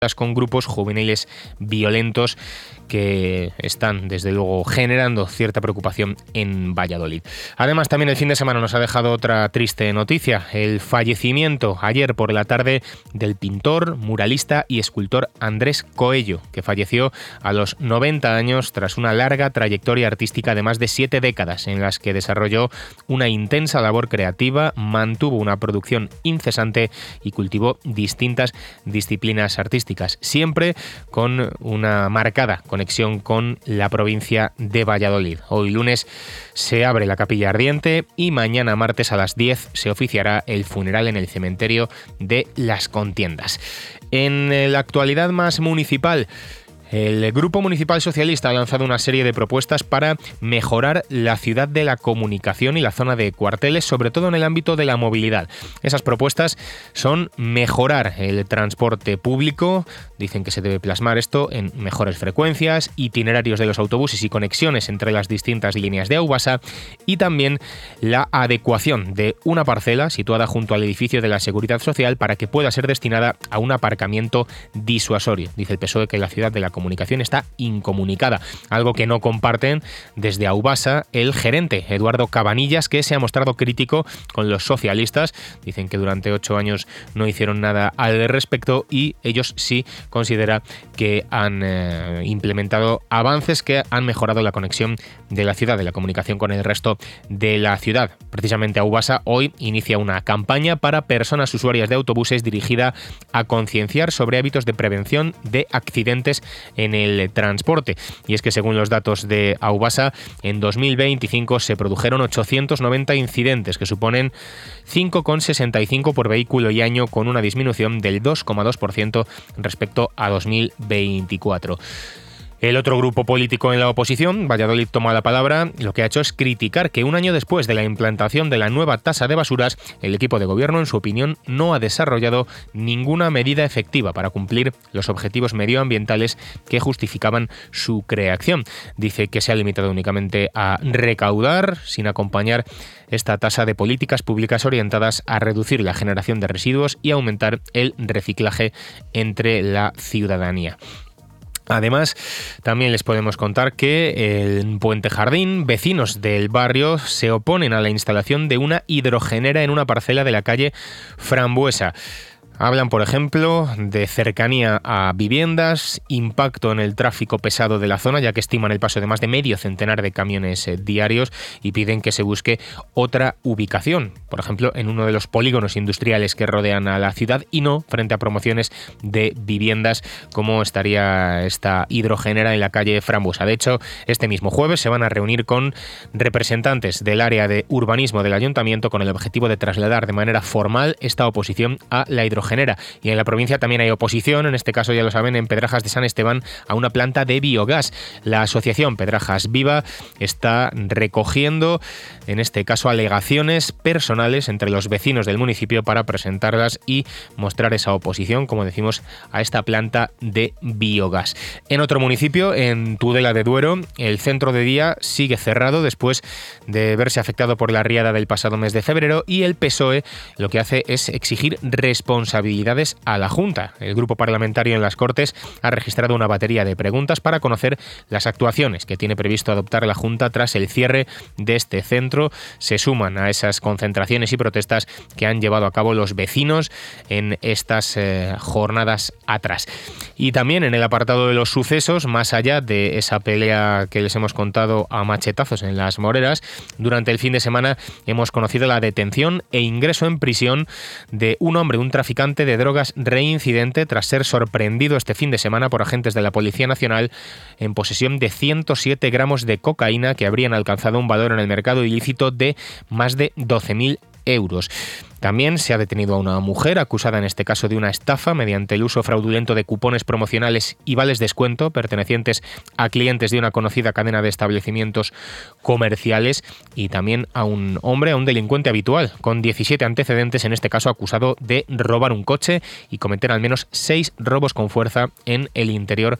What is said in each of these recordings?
con grupos juveniles violentos que están, desde luego, generando cierta preocupación en Valladolid. Además, también el fin de semana nos ha dejado otra triste noticia: el fallecimiento ayer por la tarde del pintor, muralista y escultor Andrés Coello, que falleció a los 90 años tras una larga trayectoria artística de más de 7 décadas en las que desarrolló una intensa labor creativa, mantuvo una producción incesante y cultivó distintas disciplinas artísticas, siempre con una marcada conexión con la provincia de Valladolid. Hoy lunes se abre la capilla ardiente y mañana martes a las 10 se oficiará el funeral en el cementerio de Las Contiendas. En la actualidad más municipal, el Grupo Municipal Socialista ha lanzado una serie de propuestas para mejorar la ciudad de la comunicación y la zona de cuarteles, sobre todo en el ámbito de la movilidad. Esas propuestas son mejorar el transporte público. Dicen que se debe plasmar esto en mejores frecuencias, itinerarios de los autobuses y conexiones entre las distintas líneas de Aubasa, y también la adecuación de una parcela situada junto al edificio de la Seguridad Social para que pueda ser destinada a un aparcamiento disuasorio. Dice el PSOE que la ciudad de la comunicación está incomunicada, algo que no comparten desde Aubasa el gerente Eduardo Cabanillas, que se ha mostrado crítico con los socialistas. Dicen que durante 8 años no hicieron nada al respecto y ellos sí consideran que han implementado avances que han mejorado la conexión de la ciudad de la comunicación con el resto de la ciudad. Precisamente Aubasa hoy inicia una campaña para personas usuarias de autobuses dirigida a concienciar sobre hábitos de prevención de accidentes en el transporte. Y es que según los datos de Aubasa, en 2025 se produjeron 890 incidentes, que suponen 5,65 por vehículo y año, con una disminución del 2,2% respecto a 2024. El otro grupo político en la oposición, Valladolid Toma la Palabra, lo que ha hecho es criticar que un año después de la implantación de la nueva tasa de basuras, el equipo de gobierno, en su opinión, no ha desarrollado ninguna medida efectiva para cumplir los objetivos medioambientales que justificaban su creación. Dice que se ha limitado únicamente a recaudar, sin acompañar esta tasa de políticas públicas orientadas a reducir la generación de residuos y aumentar el reciclaje entre la ciudadanía. Además, también les podemos contar que en Puente Jardín, vecinos del barrio se oponen a la instalación de una hidrogenera en una parcela de la calle Frambuesa. Hablan, por ejemplo, de cercanía a viviendas, impacto en el tráfico pesado de la zona, ya que estiman el paso de más de medio centenar de camiones diarios, y piden que se busque otra ubicación, por ejemplo, en uno de los polígonos industriales que rodean a la ciudad y no frente a promociones de viviendas como estaría esta hidrogenera en la calle Frambuesa. De hecho, este mismo jueves se van a reunir con representantes del área de urbanismo del ayuntamiento con el objetivo de trasladar de manera formal esta oposición a la hidrogenera. Y en la provincia también hay oposición, en este caso ya lo saben, en Pedrajas de San Esteban, a una planta de biogás. La asociación Pedrajas Viva está recogiendo, en este caso, alegaciones personales entre los vecinos del municipio para presentarlas y mostrar esa oposición, como decimos, a esta planta de biogás. En otro municipio, en Tudela de Duero, el centro de día sigue cerrado después de verse afectado por la riada del pasado mes de febrero, y el PSOE lo que hace es exigir responsabilidades a la Junta. El grupo parlamentario en las Cortes ha registrado una batería de preguntas para conocer las actuaciones que tiene previsto adoptar la Junta tras el cierre de este centro. Se suman a esas concentraciones y protestas que han llevado a cabo los vecinos en estas jornadas atrás. Y también en el apartado de los sucesos, más allá de esa pelea que les hemos contado a machetazos en Las Moreras, durante el fin de semana hemos conocido la detención e ingreso en prisión de un hombre, un traficante de drogas reincidente, tras ser sorprendido este fin de semana por agentes de la Policía Nacional en posesión de 107 gramos de cocaína que habrían alcanzado un valor en el mercado ilícito de más de 12.000 euros. También se ha detenido a una mujer acusada en este caso de una estafa mediante el uso fraudulento de cupones promocionales y vales descuento pertenecientes a clientes de una conocida cadena de establecimientos comerciales, y también a un hombre, a un delincuente habitual con 17 antecedentes, en este caso acusado de robar un coche y cometer al menos 6 robos con fuerza en el interior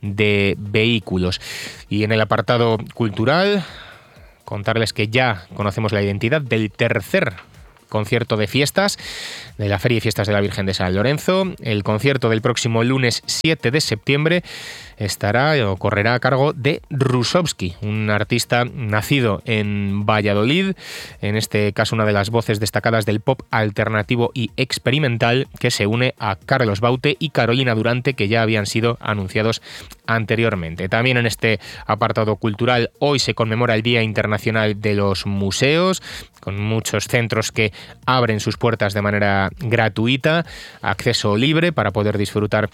de vehículos. Y en el apartado cultural, contarles que ya conocemos la identidad del tercer concierto de fiestas, de la Feria y Fiestas de la Virgen de San Lorenzo. El concierto del próximo lunes 7 de septiembre correrá a cargo de Rusovsky, un artista nacido en Valladolid, en este caso una de las voces destacadas del pop alternativo y experimental, que se une a Carlos Baute y Carolina Durante, que ya habían sido anunciados anteriormente. También en este apartado cultural, hoy se conmemora el Día Internacional de los Museos, con muchos centros que abren sus puertas de manera gratuita, acceso libre para poder disfrutar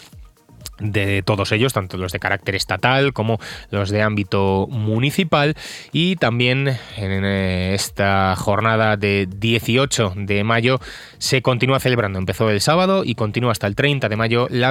de todos ellos, tanto los de carácter estatal como los de ámbito municipal. Y también en esta jornada de 18 de mayo se continúa celebrando, empezó el sábado y continúa hasta el 30 de mayo, la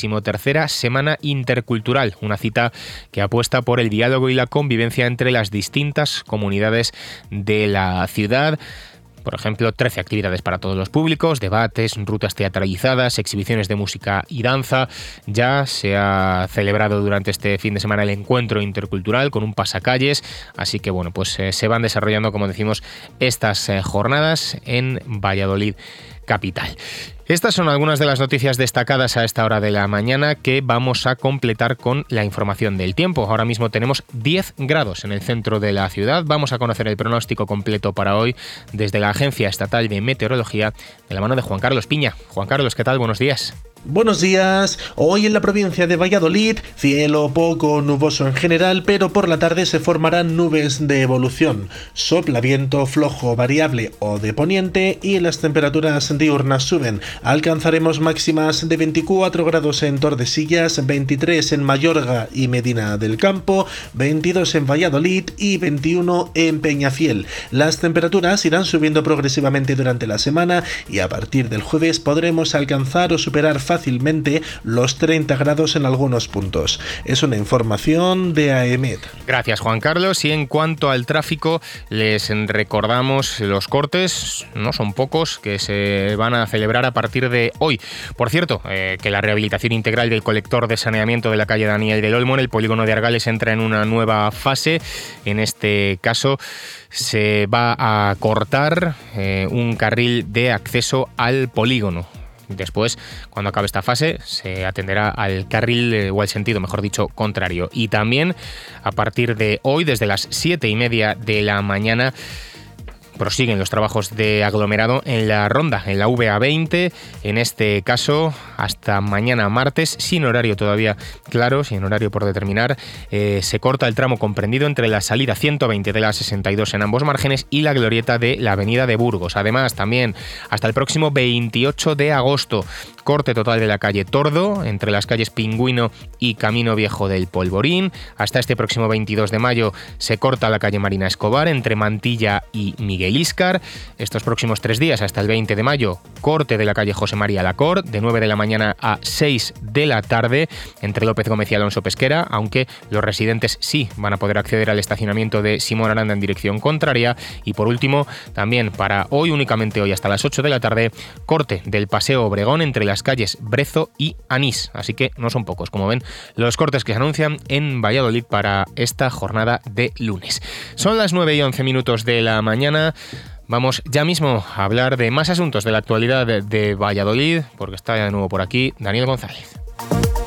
23ª Semana Intercultural, una cita que apuesta por el diálogo y la convivencia entre las distintas comunidades de la ciudad. Por ejemplo, 13 actividades para todos los públicos, debates, rutas teatralizadas, exhibiciones de música y danza. Ya se ha celebrado durante este fin de semana el encuentro intercultural con un pasacalles, así que bueno, pues se van desarrollando, como decimos, estas jornadas en Valladolid capital. Estas son algunas de las noticias destacadas a esta hora de la mañana que vamos a completar con la información del tiempo. Ahora mismo tenemos 10 grados en el centro de la ciudad. Vamos a conocer el pronóstico completo para hoy desde la Agencia Estatal de Meteorología, de la mano de Juan Carlos Piña. Juan Carlos, ¿qué tal? Buenos días. Buenos días. Hoy en la provincia de Valladolid, cielo poco nuboso en general, pero por la tarde se formarán nubes de evolución. Sopla viento flojo variable o de poniente y las temperaturas diurnas suben. Alcanzaremos máximas de 24 grados en Tordesillas, 23 en Mayorga y Medina del Campo, 22 en Valladolid y 21 en Peñafiel. Las temperaturas irán subiendo progresivamente durante la semana y a partir del jueves podremos alcanzar o superar fácilmente los 30 grados en algunos puntos. Es una información de AEMET. Gracias, Juan Carlos. Y en cuanto al tráfico, les recordamos los cortes, no son pocos, que se van a celebrar a partir de hoy. Por cierto, que la rehabilitación integral del colector de saneamiento de la calle Daniel del Olmo en el polígono de Argales entra en una nueva fase. En este caso se va a cortar un carril de acceso al polígono. Después, cuando acabe esta fase, se atenderá al carril, o al sentido, mejor dicho, contrario. Y también, a partir de hoy, desde las 7:30 de la mañana, prosiguen los trabajos de aglomerado en la ronda, en la VA20, en este caso hasta mañana martes, sin horario todavía claro, sin horario por determinar. Se corta el tramo comprendido entre la salida 120 de la 62 en ambos márgenes y la glorieta de la avenida de Burgos. Además, también hasta el próximo 28 de agosto, corte total de la calle Tordo, entre las calles Pingüino y Camino Viejo del Polvorín. Hasta este próximo 22 de mayo se corta la calle Marina Escobar, entre Mantilla y Miguel Íscar. Estos próximos 3 días, hasta el 20 de mayo, corte de la calle José María Lacor, de 9 de la mañana a 6 de la tarde, entre López Gómez y Alonso Pesquera, aunque los residentes sí van a poder acceder al estacionamiento de Simón Aranda en dirección contraria. Y por último, también para hoy, únicamente hoy hasta las 8 de la tarde, corte del Paseo Obregón entre las calles Brezo y Anís. Así que no son pocos, como ven, los cortes que se anuncian en Valladolid para esta jornada de lunes. Son las 9:11 de la mañana. Vamos ya mismo a hablar de más asuntos de la actualidad de Valladolid, porque está de nuevo por aquí Daniel González.